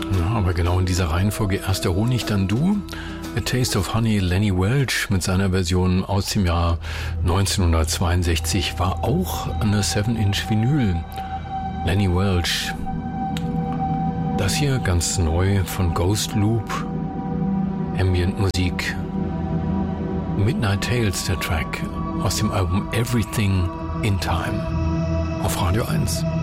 Ja, aber genau in dieser Reihenfolge erst der Honig, dann du. A Taste of Honey, Lenny Welch mit seiner Version aus dem Jahr 1962 war auch eine 7-Inch Vinyl. Lenny Welch. Das hier ganz neu von Ghost Loop. Ambient-Musik. Midnight Tales, der Track aus dem Album Everything in Time. Auf Radio 1.